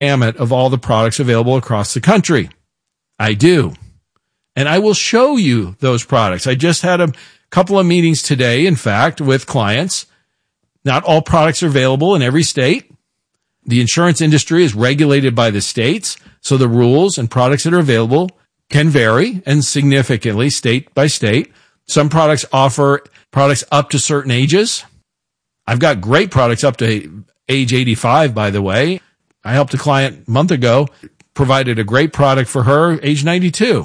gamut of all the products available across the country. I do. And I will show you those products. I just had a couple of meetings today, in fact, with clients. Not all products are available in every state. The insurance industry is regulated by the states, so the rules and products that are available can vary and significantly state by state. Some products offer products up to certain ages. I've got great products up to age 85, by the way. I helped a client a month ago, provided a great product for her, age 92.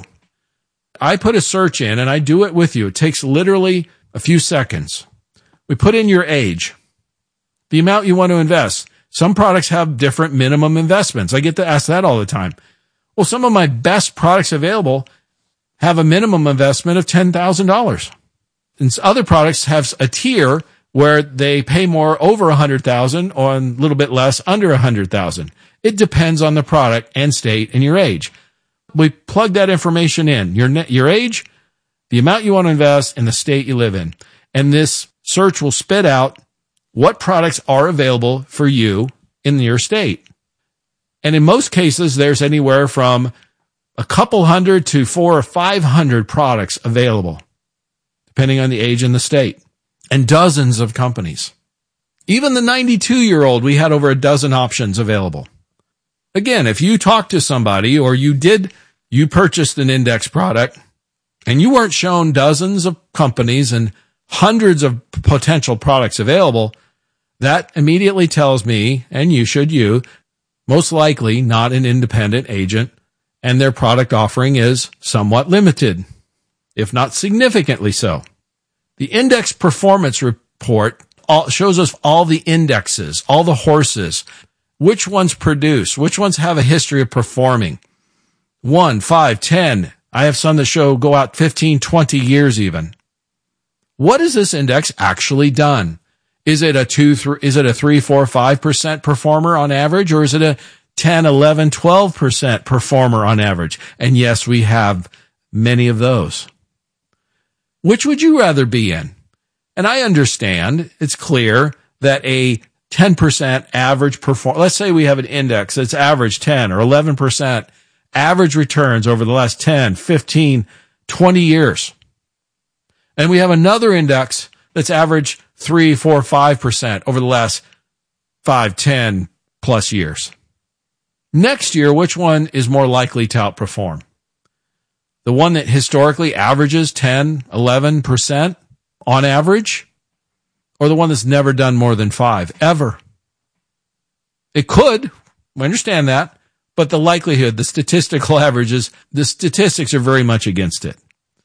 I put a search in, and I do it with you. It takes literally a few seconds. We put in your age, the amount you want to invest. Some products have different minimum investments. I get to ask that all the time. Well, some of my best products available have a minimum investment of $10,000. And other products have a tier where they pay more over $100,000 or a little bit less under $100,000. It depends on the product and state and your age. We plug that information in, your age, the amount you want to invest, and the state you live in. And this search will spit out what products are available for you in your state. And in most cases, there's anywhere from a couple hundred to 400 or 500 products available, depending on the age and the state, and dozens of companies. Even the 92-year-old, we had over a dozen options available. Again, if you talk to somebody or you purchased an index product and you weren't shown dozens of companies and hundreds of potential products available, that immediately tells me, and you, most likely not an independent agent, and their product offering is somewhat limited, if not significantly so. The Index Performance Report shows us all the indexes, all the horses, which ones produce, which ones have a history of performing. 1, 5, 10. I have some that go out 15, 20 years even. What has this index actually done? Is it a 3, 4, 5% performer on average, or is it a 10, 11, 12% performer on average? And yes, we have many of those. Which would you rather be in? And I understand, it's clear that a 10% average let's say we have an index that's average 10 or 11% average returns over the last 10, 15, 20 years. And we have another index that's average 3, 4, 5% over the last 5, 10 plus years. Next year, which one is more likely to outperform? The one that historically averages 10, 11% on average, or the one that's never done more than 5 ever? It could. We understand that. But the likelihood, the statistical averages, the statistics are very much against it.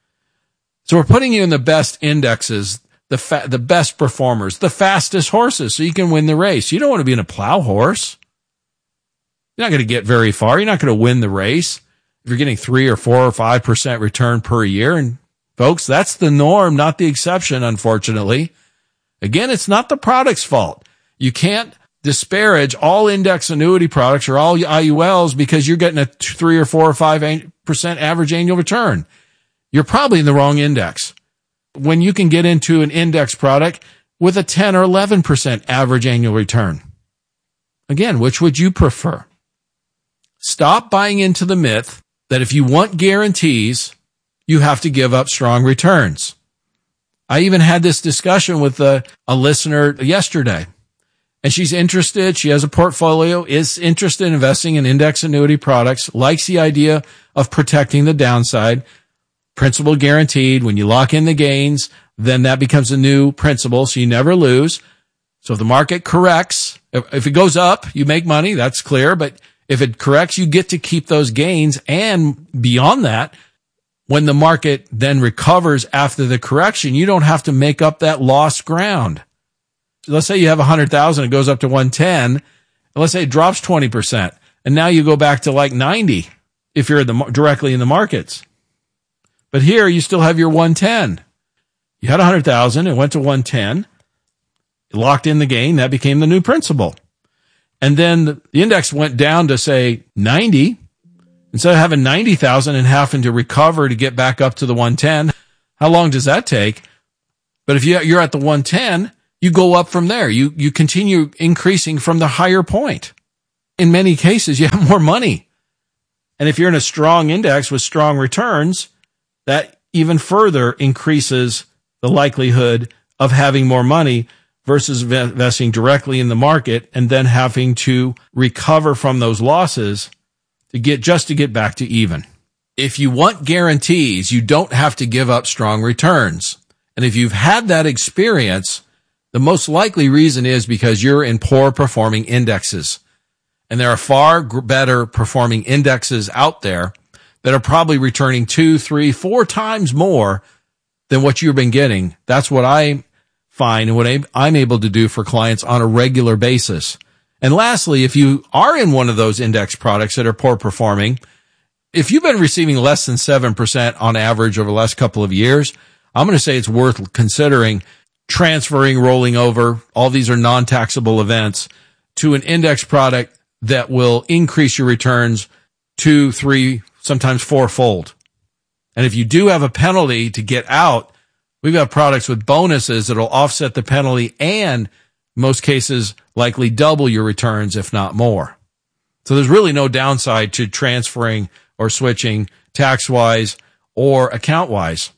So we're putting you in the best indexes, the best performers, the fastest horses, so you can win the race. You don't want to be in a plow horse. You're not going to get very far. You're not going to win the race if you're getting 3 or 4 or 5% return per year. And folks, that's the norm, not the exception, unfortunately. Again, it's not the product's fault. You can't disparage all index annuity products or all IULs because you're getting a 3 or 4 or 5% average annual return. You're probably in the wrong index. When you can get into an index product with a 10 or 11% average annual return. Again, which would you prefer? Stop buying into the myth that if you want guarantees, you have to give up strong returns. I even had this discussion with a listener yesterday, and she's interested. She has a portfolio, is interested in investing in index annuity products, likes the idea of protecting the downside, principal guaranteed. When you lock in the gains, then that becomes a new principal, so you never lose. So if the market corrects, if it goes up, you make money, that's clear, but if it corrects, you get to keep those gains, and beyond that, when the market then recovers after the correction, you don't have to make up that lost ground. Let's say you have 100,000, it goes up to 110. And let's say it drops 20%, and now you go back to like 90 if you're directly in the markets. But here you still have your 110. You had 100,000, it went to 110. It locked in the gain, that became the new principal. And then the index went down to say 90. Instead of having 90,000 and having to recover to get back up to the 110, how long does that take? But if you're at the 110, you go up from there. You continue increasing from the higher point. in many cases, you have more money. And if you're in a strong index with strong returns, that even further increases the likelihood of having more money versus investing directly in the market and then having to recover from those losses to get back to even. If you want guarantees, you don't have to give up strong returns. And if you've had that experience, the most likely reason is because you're in poor performing indexes. And there are far better performing indexes out there that are probably returning 2, 3, 4 times more than what you've been getting. That's what I find and what I'm able to do for clients on a regular basis. And lastly, if you are in one of those index products that are poor performing, if you've been receiving less than 7% on average over the last couple of years, I'm going to say it's worth considering transferring, rolling over. All these are non-taxable events to an index product that will increase your returns 2, 3, sometimes 4-fold. And if you do have a penalty to get out, we've got products with bonuses that'll offset the penalty and in most cases likely double your returns, if not more. So there's really no downside to transferring or switching tax-wise or account-wise.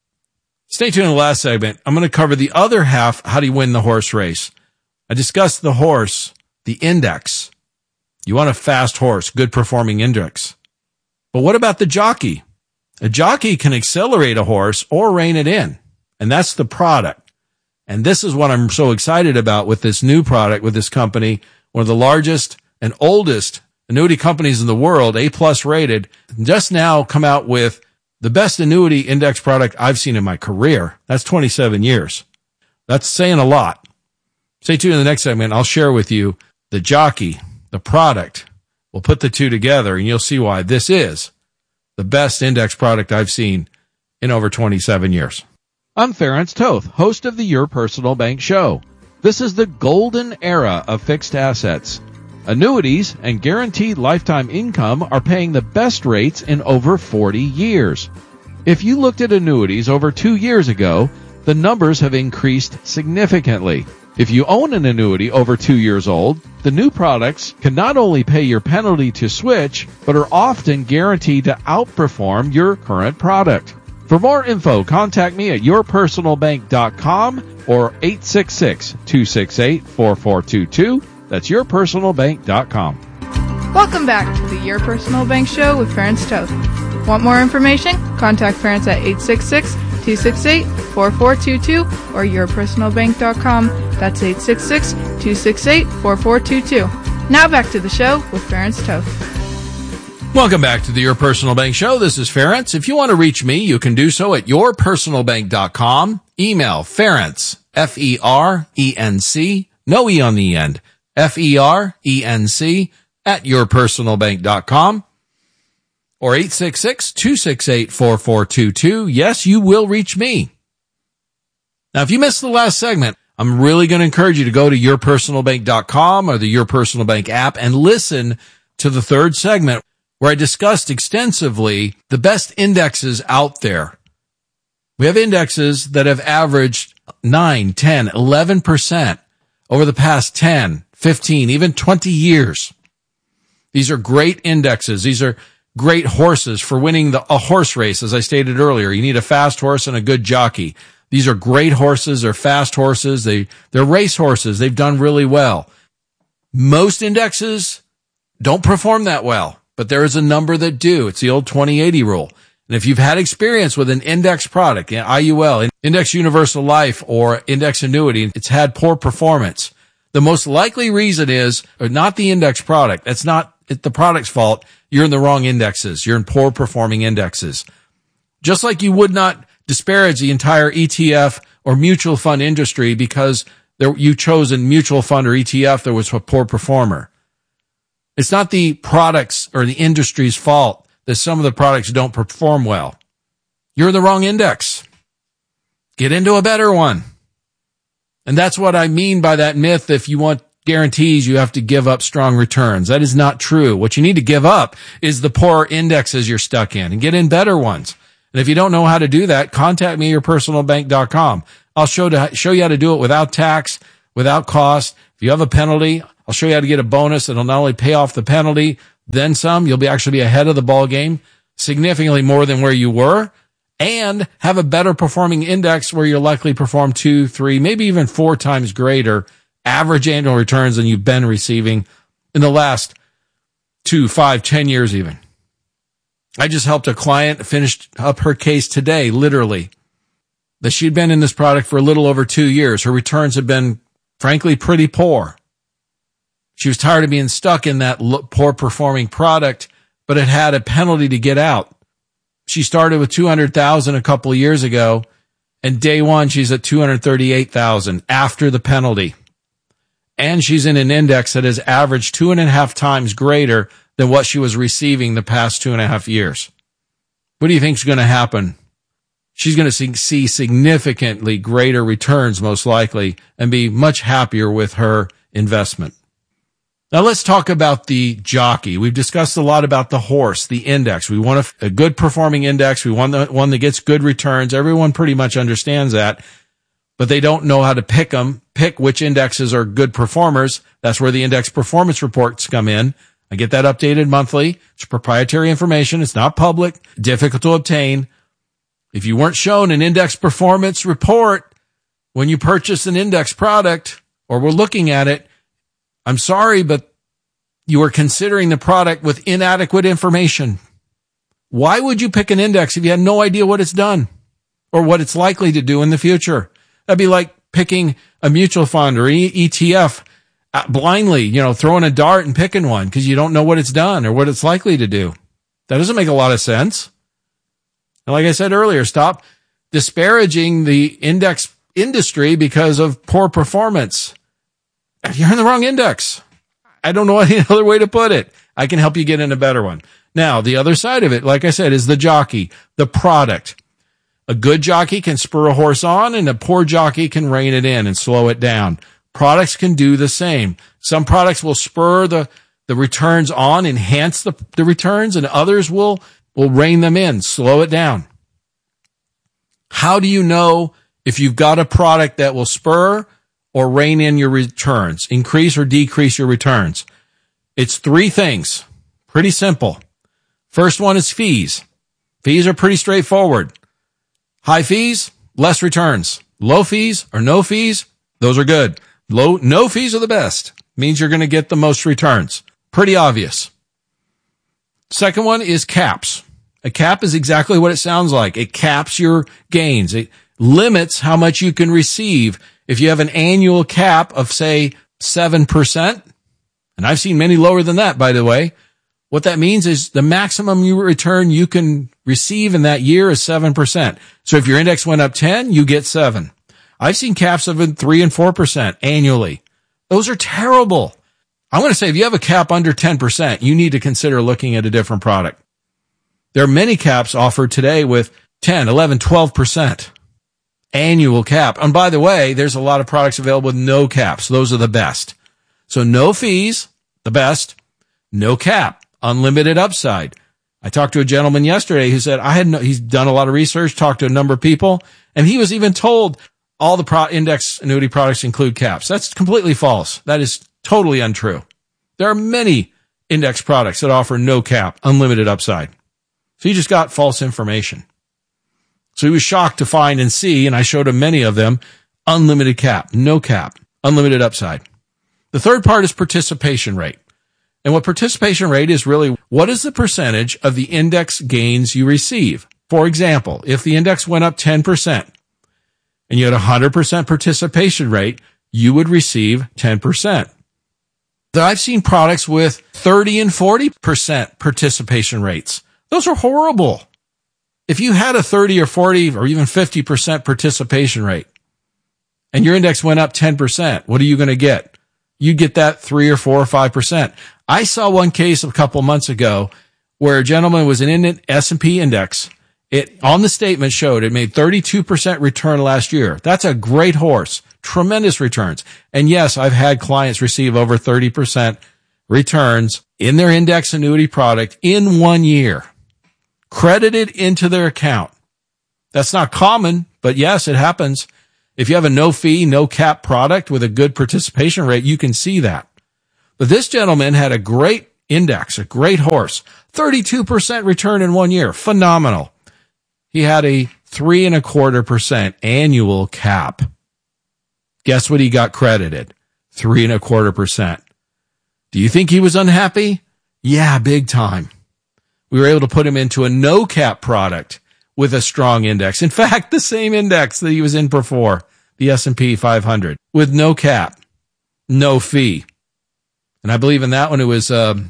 Stay tuned in the last segment. I'm going to cover the other half, how do you win the horse race. I discussed the horse, the index. You want a fast horse, good performing index. But what about the jockey? A jockey can accelerate a horse or rein it in, and that's the product. And this is what I'm so excited about with this new product, with this company, one of the largest and oldest annuity companies in the world, A+ rated, just now come out with the best annuity index product I've seen in my career. That's 27 years. That's saying a lot. Stay tuned in the next segment. I'll share with you the jockey, the product. We'll put the two together and you'll see why this is the best index product I've seen in over 27 years. I'm Ferenc Toth, host of the Your Personal Bank Show. This is the golden era of fixed assets. Annuities and guaranteed lifetime income are paying the best rates in over 40 years. If you looked at annuities over 2 years ago, the numbers have increased significantly. If you own an annuity over 2 years old, the new products can not only pay your penalty to switch, but are often guaranteed to outperform your current product. For more info, contact me at yourpersonalbank.com or 866-268-4422. That's yourpersonalbank.com. Welcome back to the Your Personal Bank Show with Ferenc Toth. Want more information? Contact Ferenc at 866-268-4422 or yourpersonalbank.com. That's 866-268-4422. Now back to the show with Ferenc Toth. Welcome back to the Your Personal Bank Show. This is Ferenc. If you want to reach me, you can do so at yourpersonalbank.com. Email Ferenc, F-E-R-E-N-C, no E on the end, Ferenc at yourpersonalbank.com or 866-268-4422. Yes, you will reach me. Now, if you missed the last segment, I'm really going to encourage you to go to yourpersonalbank.com or the Your Personal Bank app and listen to the third segment where I discussed extensively the best indexes out there. We have indexes that have averaged 9, 10, 11% over the past 10, 15, even 20 years. These are great indexes. These are great horses for winning a horse race. As I stated earlier, you need a fast horse and a good jockey. These are great horses. They're fast horses. They're race horses. They've done really well. Most indexes don't perform that well, but there is a number that do. It's the old 20-80 rule. And if you've had experience with an index product, IUL, Index Universal Life, or Index Annuity, it's had poor performance. The most likely reason is not the index product. That's not the product's fault. You're in the wrong indexes. You're in poor performing indexes. Just like you would not disparage the entire ETF or mutual fund industry because you chose a mutual fund or ETF that was a poor performer. It's not the products or the industry's fault that some of the products don't perform well. You're in the wrong index. Get into a better one. And that's what I mean by that myth. If you want guarantees, you have to give up strong returns. That is not true. What you need to give up is the poor indexes you're stuck in and get in better ones. And if you don't know how to do that, contact me at yourpersonalbank.com. I'll show you how to do it without tax, without cost. If you have a penalty, I'll show you how to get a bonus that'll not only pay off the penalty, then some. You'll actually be ahead of the ball game, significantly more than where you were, and have a better performing index where you'll likely perform 2, 3, maybe even 4 times greater average annual returns than you've been receiving in the last 2, 5, 10 years even. I just helped a client finish up her case today, literally, that she'd been in this product for a little over 2 years. Her returns have been, frankly, pretty poor. She was tired of being stuck in that poor performing product, but it had a penalty to get out. She started with $200,000 a couple of years ago, and day one, she's at $238,000 after the penalty. And she's in an index that has averaged 2.5 times greater than what she was receiving the past 2.5 years. What do you think is going to happen? She's going to see significantly greater returns, most likely, and be much happier with her investment. Now let's talk about the jockey. We've discussed a lot about the horse, the index. We want a good performing index. We want one that gets good returns. Everyone pretty much understands that, but they don't know how to pick which indexes are good performers. That's where the index performance reports come in. I get that updated monthly. It's proprietary information. It's not public, difficult to obtain. If you weren't shown an index performance report when you purchase an index product or were looking at it, I'm sorry, but you are considering the product with inadequate information. Why would you pick an index if you had no idea what it's done or what it's likely to do in the future? That'd be like picking a mutual fund or ETF blindly, throwing a dart and picking one because you don't know what it's done or what it's likely to do. That doesn't make a lot of sense. And like I said earlier, stop disparaging the index industry because of poor performance. You're in the wrong index. I don't know any other way to put it. I can help you get in a better one. Now, the other side of it, like I said, is the jockey, the product. A good jockey can spur a horse on, and a poor jockey can rein it in and slow it down. Products can do the same. Some products will spur the returns on, enhance the returns, and others will rein them in, slow it down. How do you know if you've got a product that will spur or rein in your returns, increase or decrease your returns? It's 3 things. Pretty simple. First one is fees. Fees are pretty straightforward. High fees, less returns. Low fees or no fees, those are good. No fees are the best. Means you're going to get the most returns. Pretty obvious. Second one is caps. A cap is exactly what it sounds like. It caps your gains. It limits how much you can receive. If you have an annual cap of, say, 7%, and I've seen many lower than that, by the way, what that means is the maximum return you can receive in that year is 7%. So if your index went up 10, you get 7. I've seen caps of 3 and 4% annually. Those are terrible. I'm going to say if you have a cap under 10%, you need to consider looking at a different product. There are many caps offered today with 10, 11, 12% annual cap. And by the way, there's a lot of products available with no caps. Those are the best. So no fees, the best. No cap, unlimited upside. I talked to a gentleman yesterday who said he's done a lot of research, talked to a number of people, and he was even told all the index annuity products include caps. That's completely false. That is totally untrue. There are many index products that offer no cap, unlimited upside. So he just got false information. So he was shocked to find and see, and I showed him many of them, unlimited cap, no cap, unlimited upside. The third part is participation rate. And what participation rate is really, what is the percentage of the index gains you receive? For example, if the index went up 10% and you had a 100% participation rate, you would receive 10%. I've seen products with 30 and 40% participation rates. Those are horrible. If you had a 30 or 40 or even 50% participation rate and your index went up 10%, what are you going to get? You get that 3 or 4 or 5%. I saw one case a couple months ago where a gentleman was in an S&P index. It on the statement showed it made 32% return last year. That's a great horse. Tremendous returns. And yes, I've had clients receive over 30% returns in their index annuity product in 1 year, credited into their account. That's not common, but yes, it happens. If you have a no fee, no cap product with a good participation rate, you can see that. But this gentleman had a great index, a great horse, 32% return in 1 year. Phenomenal. He had a 3.25% annual cap. Guess what he got credited? 3.25%. Do you think he was unhappy? Yeah, big time. We were able to put him into a no cap product with a strong index. In fact, the same index that he was in before, the S&P 500, with no cap, no fee. And I believe in that one, it was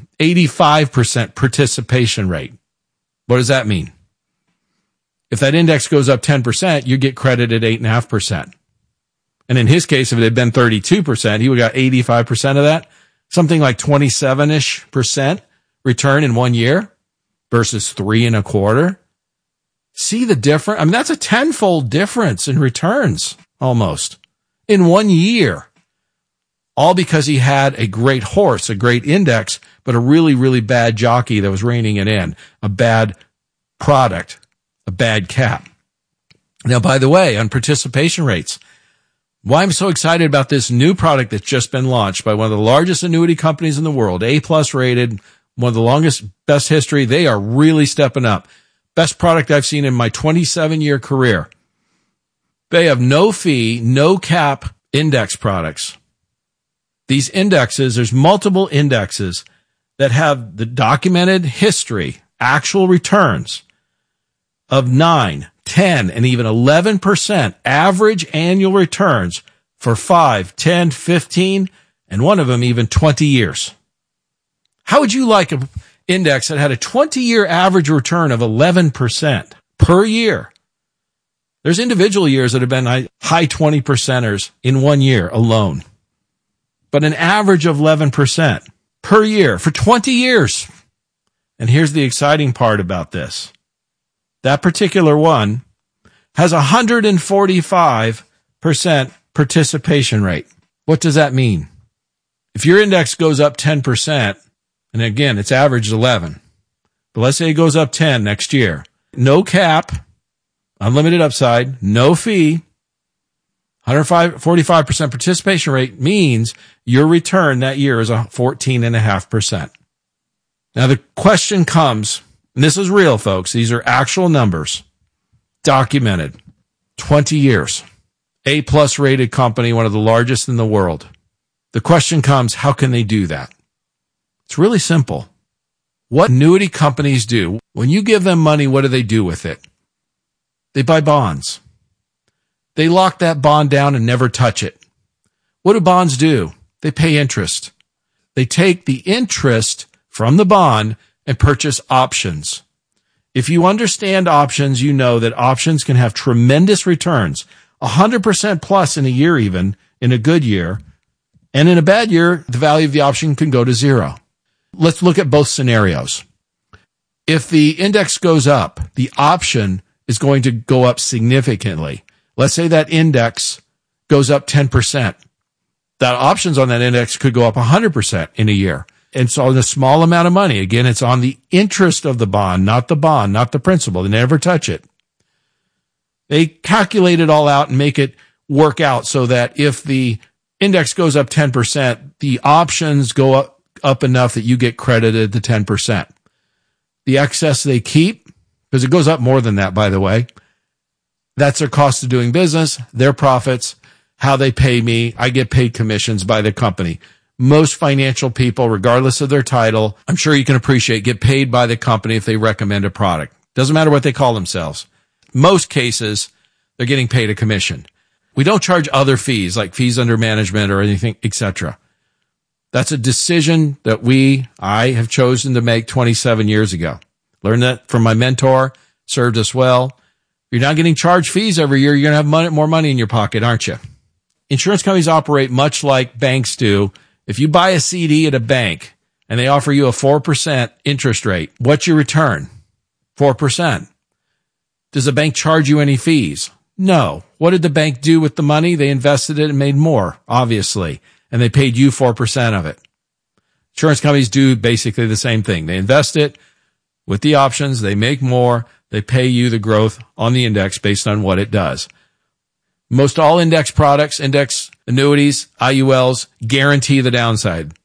85% participation rate. What does that mean? If that index goes up 10%, you get credited 8.5%. And in his case, if it had been 32%, he would have got 85% of that. Something like 27-ish% return in 1 year versus 3.25%. See the difference? I mean, that's a tenfold difference in returns almost in 1 year. All because he had a great horse, a great index, but a really, really bad jockey that was reining it in, a bad product, a bad cap. Now, by the way, on participation rates, why I'm so excited about this new product that's just been launched by one of the largest annuity companies in the world, A+ rated, one of the longest, best history. They are really stepping up. Best product I've seen in my 27-year career. They have no fee, no cap index products. These indexes, there's multiple indexes that have the documented history, actual returns of 9, 10, and even 11% average annual returns for 5, 10, 15, and one of them even 20 years. How would you like an index that had a 20-year average return of 11% per year? There's individual years that have been high 20%ers in 1 year alone, but an average of 11% per year for 20 years. And here's the exciting part about this. That particular one has 145% participation rate. What does that mean? If your index goes up 10%, and again, it's averaged 11, but let's say it goes up 10 next year, no cap, unlimited upside, no fee, 145% participation rate means your return that year is 14.5%. Now the question comes, and this is real, folks. These are actual numbers, documented, 20 years, A+ rated company, one of the largest in the world. The question comes, how can they do that? It's really simple. What annuity companies do, when you give them money, what do they do with it? They buy bonds. They lock that bond down and never touch it. What do bonds do? They pay interest. They take the interest from the bond and purchase options. If you understand options, you know that options can have tremendous returns, 100% plus in a year even, in a good year. And in a bad year, the value of the option can go to zero. Let's look at both scenarios. If the index goes up, the option is going to go up significantly. Let's say that index goes up 10%. That options on that index could go up 100% in a year. And so on a small amount of money, again, it's on the interest of the bond, not the principal. They never touch it. They calculate it all out and make it work out so that if the index goes up 10%, the options go up enough that you get credited the 10%. The excess they keep, because it goes up more than that, by the way, that's their cost of doing business, their profits, how they pay me. I get paid commissions by the company. Most financial people, regardless of their title, I'm sure you can appreciate, get paid by the company if they recommend a product. Doesn't matter what they call themselves. Most cases, they're getting paid a commission. We don't charge other fees, like fees under management or anything, etc. That's a decision that I have chosen to make 27 years ago. Learned that from my mentor, served us well. If you're not getting charged fees every year, you're going to have more money in your pocket, aren't you? Insurance companies operate much like banks do. If you buy a CD at a bank and they offer you a 4% interest rate, what's your return? 4%. Does the bank charge you any fees? No. What did the bank do with the money? They invested it and made more, obviously, and they paid you 4% of it. Insurance companies do basically the same thing. They invest it with the options. They make more. They pay you the growth on the index based on what it does. Most all index products, index annuities, IULs, guarantee the downside.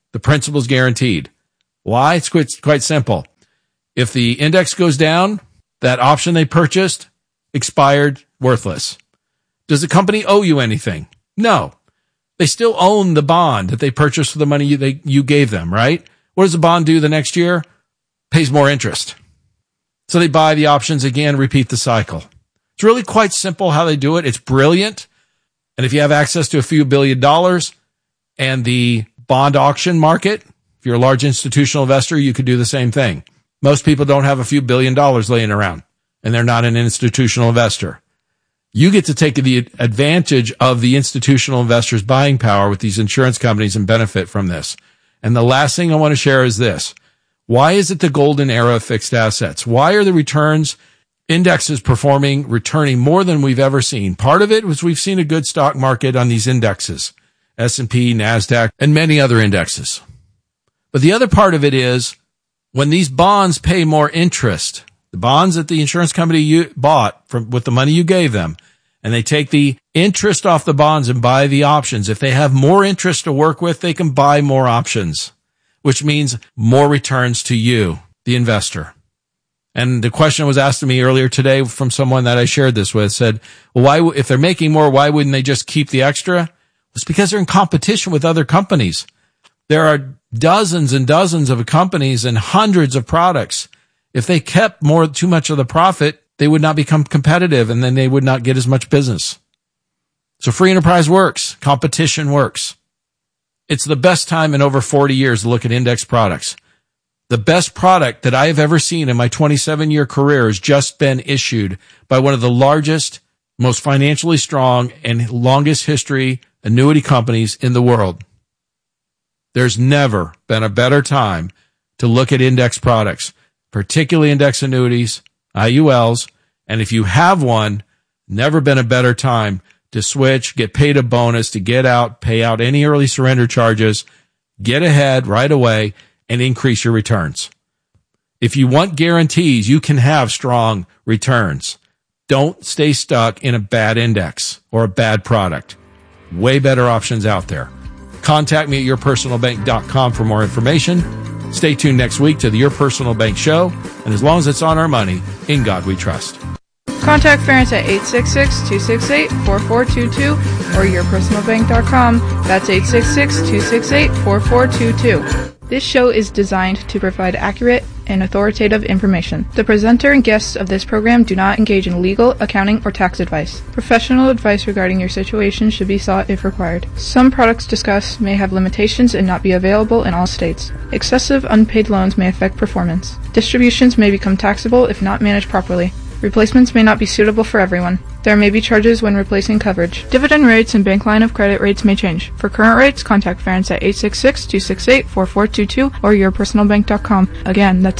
The principal is guaranteed. Why? It's quite simple. If the index goes down, that option they purchased, expired, worthless. Does the company owe you anything? No. They still own the bond that they purchased for the money you gave them, right? What does the bond do the next year? Pays more interest. So they buy the options again, repeat the cycle. It's really quite simple how they do it. It's brilliant. And if you have access to a few $1 billion and the bond auction market, if you're a large institutional investor, you could do the same thing. Most people don't have a few $1 billion laying around, and they're not an institutional investor. You get to take the advantage of the institutional investors' buying power with these insurance companies and benefit from this. And the last thing I want to share is this. Why is it the golden era of fixed assets? Why are the returns indexes returning more than we've ever seen? Part of it was we've seen a good stock market on these indexes, S&P, NASDAQ, and many other indexes. But the other part of it is when these bonds pay more interest, the bonds that the insurance company you bought with the money you gave them, and they take the interest off the bonds and buy the options. If they have more interest to work with, they can buy more options, which means more returns to you, the investor. And the question was asked to me earlier today from someone that I shared this with, said, well, if they're making more, why wouldn't they just keep the extra? It's because they're in competition with other companies. There are dozens and dozens of companies and hundreds of products. If they kept too much of the profit, they would not become competitive, and then they would not get as much business. So free enterprise works. Competition works. It's the best time in over 40 years to look at index products. The best product that I have ever seen in my 27-year career has just been issued by one of the largest, most financially strong, and longest history annuity companies in the world. There's never been a better time to look at index products, particularly index annuities, IULs, and if you have one, never been a better time to switch, get paid a bonus, to get out, pay out any early surrender charges, get ahead right away, and increase your returns. If you want guarantees, you can have strong returns. Don't stay stuck in a bad index or a bad product. Way better options out there. Contact me at yourpersonalbank.com for more information. Stay tuned next week to the Your Personal Bank Show, and as long as it's on our money, in God we trust. Contact Ference at 866-268-4422 or yourpersonalbank.com. That's 866-268-4422. This show is designed to provide accurate and authoritative information. The presenter and guests of this program do not engage in legal, accounting, or tax advice. Professional advice regarding your situation should be sought if required. Some products discussed may have limitations and not be available in all states. Excessive unpaid loans may affect performance. Distributions may become taxable if not managed properly. Replacements may not be suitable for everyone. There may be charges when replacing coverage. Dividend rates and bank line of credit rates may change. For current rates, contact Ference at 866-268-4422 or yourpersonalbank.com. Again, that's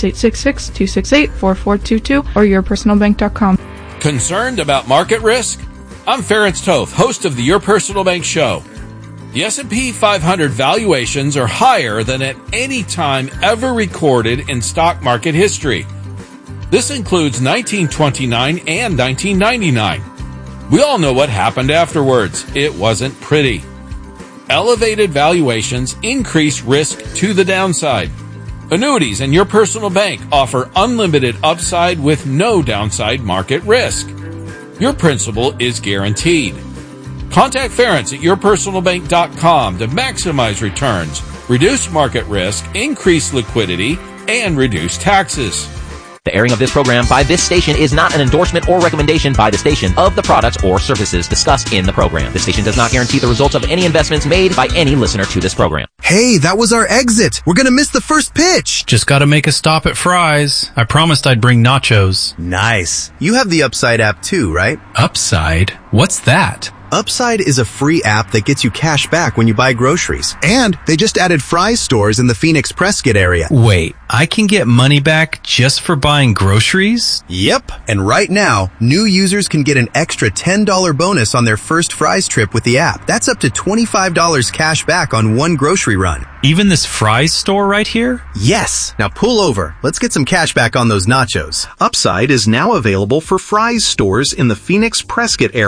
866-268-4422 or yourpersonalbank.com. Concerned about market risk? I'm Ference Toth, host of the Your Personal Bank Show. The S&P 500 valuations are higher than at any time ever recorded in stock market history. This includes 1929 and 1999. We all know what happened afterwards. It wasn't pretty. Elevated valuations increase risk to the downside. Annuities and Your Personal Bank offer unlimited upside with no downside market risk. Your principal is guaranteed. Contact Ference at yourpersonalbank.com to maximize returns, reduce market risk, increase liquidity, and reduce taxes. The airing of this program by this station is not an endorsement or recommendation by the station of the products or services discussed in the program. The station does not guarantee the results of any investments made by any listener to this program. Hey, that was our exit. We're gonna miss the first pitch. Just gotta make a stop at Fry's. I promised I'd bring nachos. Nice. You have the Upside app too, right? Upside? What's that? Upside is a free app that gets you cash back when you buy groceries. And they just added Fry's stores in the Phoenix Prescott area. Wait, I can get money back just for buying groceries? Yep. And right now, new users can get an extra $10 bonus on their first Fry's trip with the app. That's up to $25 cash back on one grocery run. Even this Fry's store right here? Yes. Now pull over. Let's get some cash back on those nachos. Upside is now available for Fry's stores in the Phoenix Prescott area.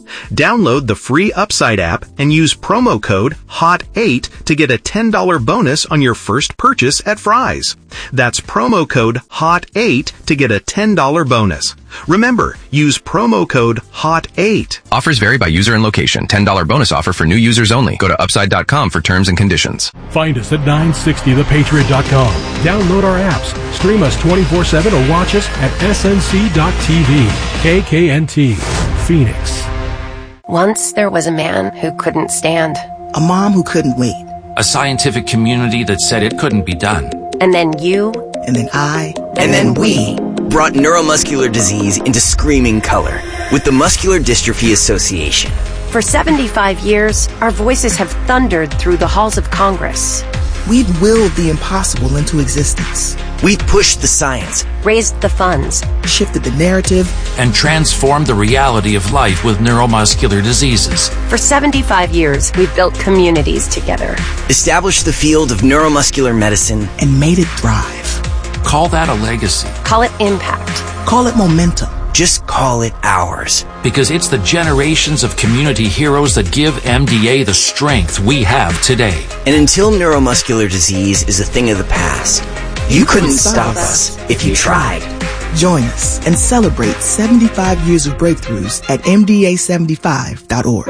Download the free Upside app and use promo code HOT8 to get a $10 bonus on your first purchase at Fry's. That's promo code HOT8 to get a $10 bonus. Remember, use promo code HOT8. Offers vary by user and location. $10 bonus offer for new users only. Go to Upside.com for terms and conditions. Find us at 960thepatriot.com. Download our apps, stream us 24/7, or watch us at snc.tv. KKNT, Phoenix. Once there was a man who couldn't stand. A mom who couldn't wait. A scientific community that said it couldn't be done. And then you. And then I. And then we brought neuromuscular disease into screaming color with the Muscular Dystrophy Association. For 75 years, our voices have thundered through the halls of Congress. We've willed the impossible into existence. We've pushed the science, raised the funds, shifted the narrative, and transformed the reality of life with neuromuscular diseases. For 75 years, we've built communities together, established the field of neuromuscular medicine, and made it thrive. Call that a legacy. Call it impact. Call it momentum. Just call it ours. Because it's the generations of community heroes that give MDA the strength we have today. And until neuromuscular disease is a thing of the past, you couldn't stop us if you tried. Join us and celebrate 75 years of breakthroughs at MDA75.org.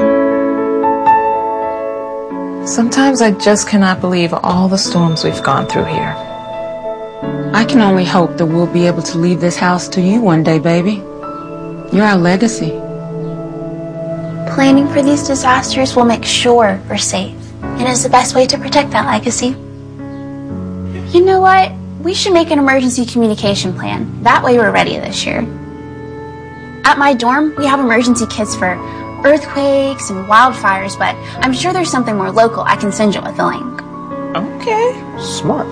Sometimes I just cannot believe all the storms we've gone through here. I can only hope that we'll be able to leave this house to you one day, baby. You're our legacy. Planning for these disasters will make sure we're safe, and is the best way to protect that legacy. You know what? We should make an emergency communication plan. That way we're ready this year. At my dorm, we have emergency kits for earthquakes and wildfires, but I'm sure there's something more local I can send you with a link. Okay. Smart.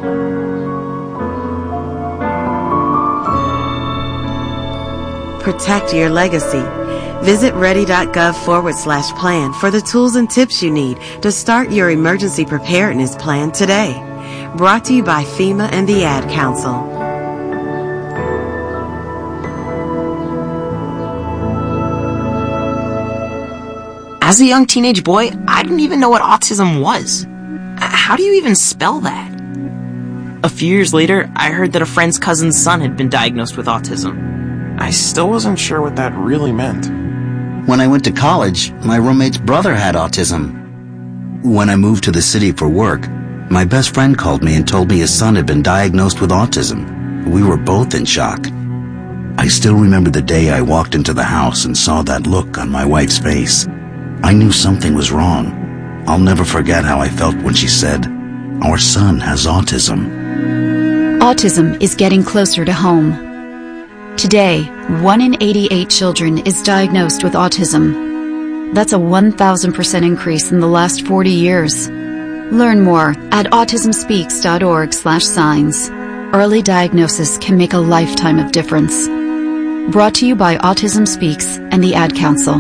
Protect your legacy. Visit ready.gov/plan for the tools and tips you need to start your emergency preparedness plan today. Brought to you by FEMA and the Ad Council. As a young teenage boy, I didn't even know what autism was. How do you even spell that? A few years later, I heard that a friend's cousin's son had been diagnosed with autism. I still wasn't sure what that really meant. When I went to college, my roommate's brother had autism. When I moved to the city for work, my best friend called me and told me his son had been diagnosed with autism. We were both in shock. I still remember the day I walked into the house and saw that look on my wife's face. I knew something was wrong. I'll never forget how I felt when she said, "Our son has autism." Autism is getting closer to home. Today, 1 in 88 children is diagnosed with autism. That's a 1,000% increase in the last 40 years. Learn more at autismspeaks.org/signs. Early diagnosis can make a lifetime of difference. Brought to you by Autism Speaks and the Ad Council.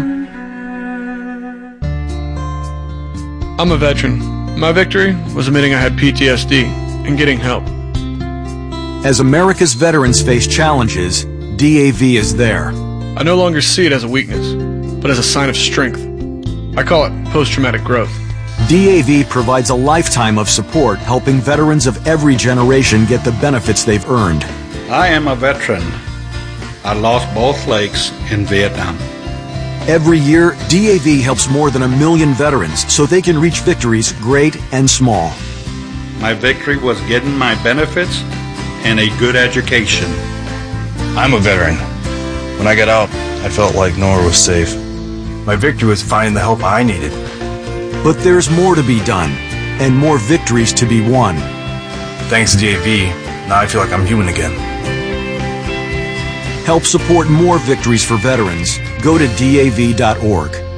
I'm a veteran. My victory was admitting I had PTSD and getting help. As America's veterans face challenges, DAV is there. I no longer see it as a weakness, but as a sign of strength. I call it post-traumatic growth. DAV provides a lifetime of support, helping veterans of every generation get the benefits they've earned. I am a veteran. I lost both legs in Vietnam. Every year, DAV helps more than 1 million veterans so they can reach victories great and small. My victory was getting my benefits and a good education. I'm a veteran. When I got out, I felt like nowhere was safe. My victory was finding the help I needed. But there's more to be done, and more victories to be won. Thanks to DAV, now I feel like I'm human again. Help support more victories for veterans. Go to DAV.org.